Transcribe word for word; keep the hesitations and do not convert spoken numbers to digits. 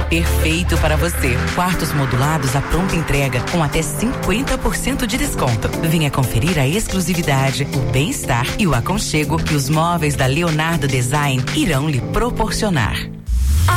perfeito para você. Quartos modulados à pronta entrega com até cinquenta por cento de desconto. Venha conferir a exclusividade, o bem-estar e o aconchego que os móveis da Leonardo Design irão lhe proporcionar.